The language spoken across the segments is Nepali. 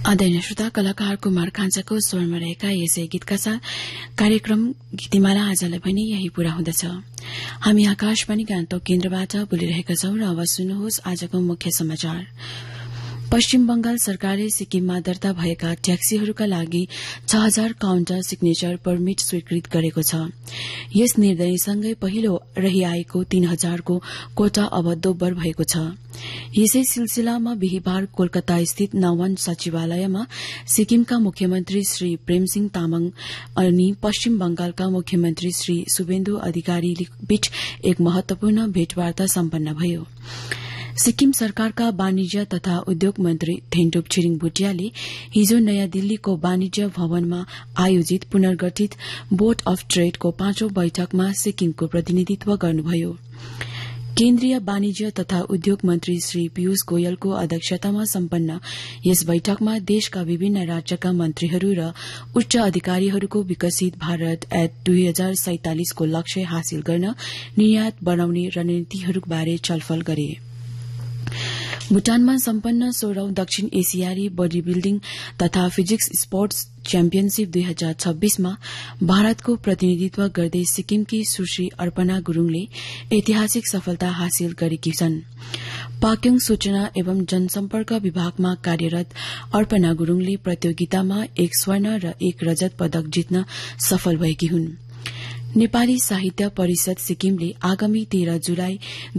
आदरणीय श्रोता, कलाकार कुमार कान्छाको स्वरमा रहेका यसै गीतका साथ कार्यक्रम गीतिमाला आजलाई पनि यही पूरा हुँदछ। हामी आकाशवाणी गान्तोक केन्द्रबाट बोलिरहेका छौं र अब सुन्नुहोस् आजको मुख्य समाचार। पश्चिम बंगाल सरकारले सिक्किममा दर्ता भएका ट्याक्सीहरूका लागि 6000 काउन्टर सिग्नेचर परमिट स्वीकृत गरेको छ। यस निर्णयसँगै पहिलो रहिआएको 3000 को कोटा अब दोब्बर भएको छ। यसै सिलसिलामा बिहिबार कोलकाता स्थित नवन सचिवालयमा सिक्किमका मुख्यमन्त्री श्री प्रेमसिंह तामाङ अनि पश्चिम बंगालका मुख्यमन्त्री श्री शुभेन्दु अधिकारी बीच एक महत्वपूर्ण भेटवार्ता सम्पन्न भयो। सिक्किम सरकारका वाणिज्य तथा उद्योग मन्त्री थेन्टुप छिरिङ भुटियाले हिजो नयाँ दिल्लीको वाणिज्य भवनमा आयोजित पुनर्गठित बोर्ड अफ ट्रेडको 5औं बैठकमा सिक्किमको प्रतिनिधित्व गर्नुभयो। केन्द्रीय वाणिज्य तथा उद्योग मन्त्री श्री पीयूष गोयलको अध्यक्षतामा सम्पन्न यस बैठकमा देशका विभिन्न राज्यका मन्त्रीहरू र उच्च अधिकारीहरूको विकसित भारत एट 2047 को लक्ष्य हासिल गर्न निर्यात बढ़ाउने रणनीतिहरूबारे छलफल गरे। भूटानमा सम्पन्न 16औं दक्षिण एसियाली बडी बिल्डिङ तथा फिजिक्स स्पोर्ट्स च्याम्पियनशीप 2026 मा भारतको प्रतिनिधित्व गर्दै सिक्किमकी सुश्री अर्पणा गुरूङले ऐतिहासिक सफलता हासिल गरेकी छन्। पाक्योङ सूचना एवं जनसम्पर्क विभागमा कार्यरत अर्पणा गुरूङले प्रतियोगितामा 1 स्वर्ण र 1 रजत पदक जित्न सफल भएकी हुन्। नेपाली साहित्य परिषद सिक्किमले आगामी 13 जुलाई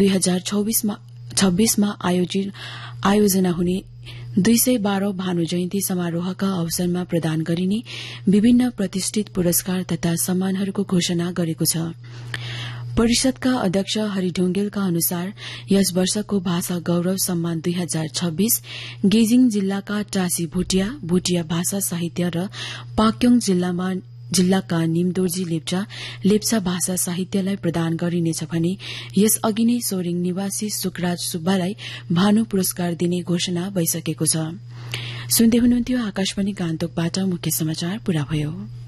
2026 मा आयोजना हुने 212औं भानु जयन्ती समारोहका अवसरमा प्रदान गरिने विभिन्न प्रतिष्ठित पुरस्कार तथा सम्मानहरूको घोषणा गरेको छ। परिषदका अध्यक्ष हरि ढुंगेलका अनुसार यस वर्षको भाषा गौरव सम्मान 2026 गेजिङ जिल्लाका टासी भुटिया भाषा साहित्य र पाक्योङ जिल्लाका निमदोर्जी लेप्चा भाषा साहित्यलाई प्रदान गरिनेछ भने यस अघि नै सोरेङ निवासी सुकराज सुब्बालाई भानु पुरस्कार दिने घोषणा भइसकेको छ। सुन्दै हुनुहुन्थ्यो आकाशवाणी गान्तोकबाट मुख्य समाचार पूरा भयो।